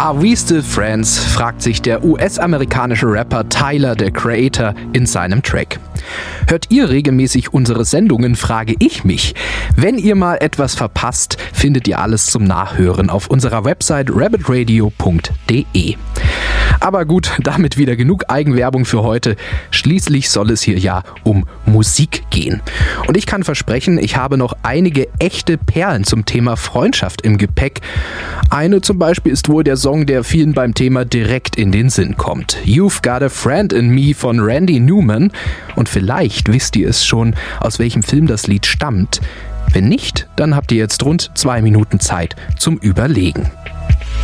Are we still friends? Fragt sich der US-amerikanische Rapper Tyler, the Creator, in seinem Track. Hört ihr regelmäßig unsere Sendungen, frage ich mich. Wenn ihr mal etwas verpasst, findet ihr alles zum Nachhören auf unserer Website rabbitradio.de. Aber gut, damit wieder genug Eigenwerbung für heute. Schließlich soll es hier ja um Musik gehen. Und ich kann versprechen, ich habe noch einige echte Perlen zum Thema Freundschaft im Gepäck. Eine zum Beispiel ist wohl der Song, der vielen beim Thema direkt in den Sinn kommt. You've Got a Friend in Me von Randy Newman. Und vielleicht wisst ihr es schon, aus welchem Film das Lied stammt. Wenn nicht, dann habt ihr jetzt rund 2 Minuten Zeit zum Überlegen.